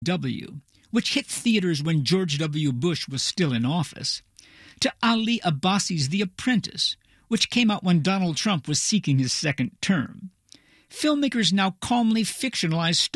W., which hit theaters when George W. Bush was still in office, to Ali Abbasi's The Apprentice, which came out when Donald Trump was seeking his second term. Filmmakers now calmly fictionalize